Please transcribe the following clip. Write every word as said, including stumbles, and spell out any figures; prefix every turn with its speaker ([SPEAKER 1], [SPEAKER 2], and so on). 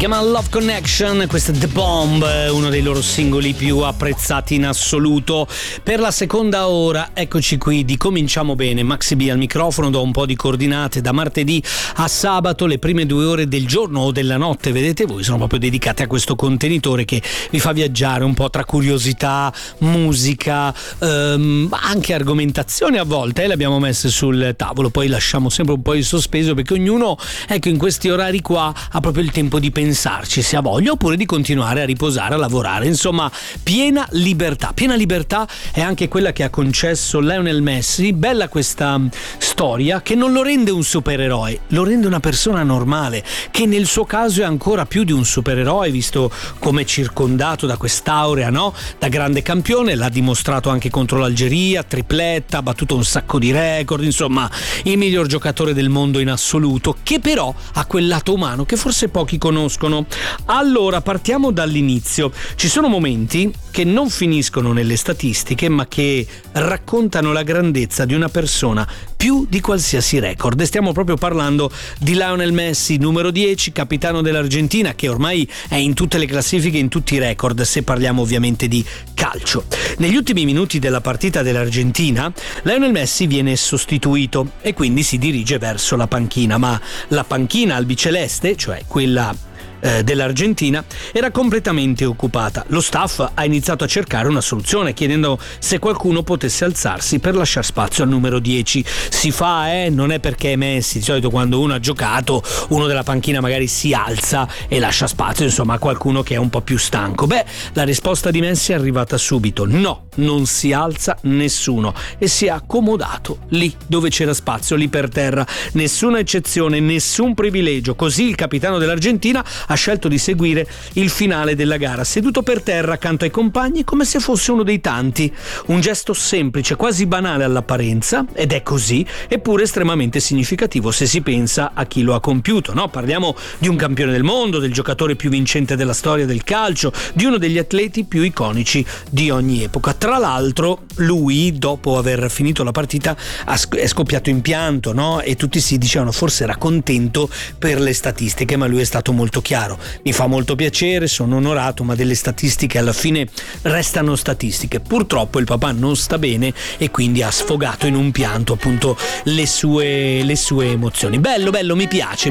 [SPEAKER 1] chiama Love Connection, questo è The Bomb, uno dei loro singoli più apprezzati in assoluto. Per la seconda ora, eccoci qui di Cominciamo Bene, Maxi B al microfono, do un po' di coordinate. Da martedì a sabato le prime due ore del giorno o della notte, vedete voi, sono proprio dedicate a questo contenitore che vi fa viaggiare un po' tra curiosità, musica, ehm, anche argomentazioni a volte, eh, le abbiamo messe sul tavolo, poi lasciamo sempre un po' in sospeso perché ognuno, ecco, in questi orari qua ha proprio il tempo di pensarci se ha voglia oppure di continuare a riposare, a lavorare, insomma piena libertà. Piena libertà è anche quella che ha concesso Lionel Messi. Bella questa storia che non lo rende un supereroe, lo rende una persona normale, che nel suo caso è ancora più di un supereroe, visto come è circondato da quest'aurea, no? Da grande campione, l'ha dimostrato anche contro l'Algeria, tripletta, ha battuto un sacco di record, insomma il miglior giocatore del mondo in assoluto, che però ha quel lato umano che forse pochi conoscono. Allora partiamo dall'inizio. Ci sono momenti che non finiscono nelle statistiche ma che raccontano la grandezza di una persona più di qualsiasi record, e stiamo proprio parlando di Lionel Messi, numero dieci, capitano dell'Argentina, che ormai è in tutte le classifiche, in tutti i record, se parliamo ovviamente di calcio. Negli ultimi minuti della partita dell'Argentina Lionel Messi viene sostituito e quindi si dirige verso la panchina, ma la panchina albiceleste, cioè quella dell'Argentina, era completamente occupata. Lo staff ha iniziato a cercare una soluzione, chiedendo se qualcuno potesse alzarsi per lasciare spazio al numero dieci. Si fa, eh, non è perché è Messi, di solito quando uno ha giocato, uno della panchina magari si alza e lascia spazio, insomma, a qualcuno che è un po' più stanco. Beh, la risposta di Messi è arrivata subito: no, non si alza nessuno, e si è accomodato lì dove c'era spazio, lì per terra, nessuna eccezione, nessun privilegio. Così il capitano dell'Argentina ha scelto di seguire il finale della gara seduto per terra accanto ai compagni come se fosse uno dei tanti. Un gesto semplice, quasi banale all'apparenza, ed è così, eppure estremamente significativo se si pensa a chi lo ha compiuto, no? Parliamo di un campione del mondo, del giocatore più vincente della storia del calcio, di uno degli atleti più iconici di ogni epoca. Tra l'altro lui, dopo aver finito la partita, è scoppiato in pianto, no? E tutti si dicevano forse era contento per le statistiche, ma lui è stato molto chiaro: mi fa molto piacere, sono onorato, ma delle statistiche alla fine restano statistiche. Purtroppo il papà non sta bene e quindi ha sfogato in un pianto appunto le sue, le sue emozioni. Bello, bello, mi piace.